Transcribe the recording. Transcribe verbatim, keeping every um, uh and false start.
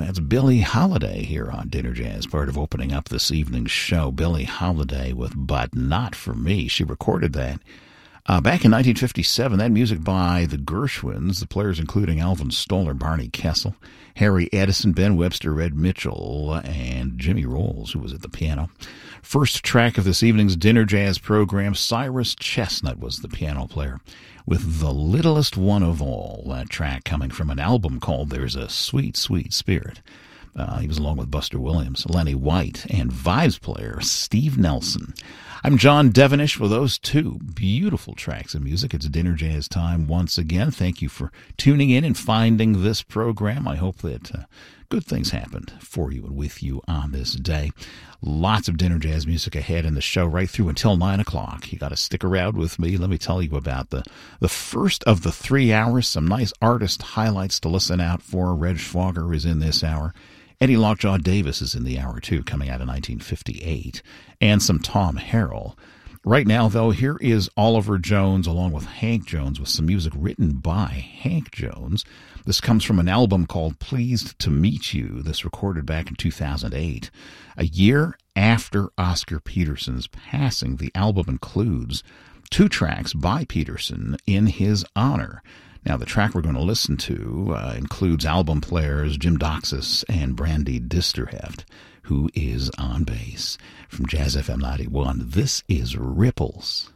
That's Billie Holiday here on Dinner Jazz, part of opening up this evening's show. Billie Holiday with But Not For Me. She recorded that uh, back in nineteen fifty-seven. That music by the Gershwins, the players including Alvin Stoller, Barney Kessel, Harry Edison, Ben Webster, Red Mitchell, and Jimmy Rolls, who was at the piano. First track of this evening's Dinner Jazz program, Cyrus Chestnut was the piano player, with The Littlest One of All, that track coming from an album called There's a Sweet, Sweet Spirit. Uh, he was along with Buster Williams, Lenny White, and Vibes player Steve Nelson. I'm John Devenish with those two beautiful tracks of music. It's Dinner Jazz time once again. Thank you for tuning in and finding this program. I hope that uh, good things happened for you and with you on this day. Lots of Dinner Jazz music ahead in the show right through until nine o'clock. You got to stick around with me. Let me tell you about the, the first of the three hours. Some nice artist highlights to listen out for. Reg Schwager is in this hour. Eddie Lockjaw Davis is in the hour, too, coming out of nineteen fifty-eight. And some Tom Harrell. Right now, though, here is Oliver Jones along with Hank Jones with some music written by Hank Jones. This comes from an album called Pleased to Meet You. This recorded back in two thousand eight. A year after Oscar Peterson's passing, the album includes two tracks by Peterson in his honor. Now, the track we're going to listen to uh, includes album players Jim Doxas and Brandy Disterheft, who is on bass. From Jazz F M ninety-one, this is Ripples.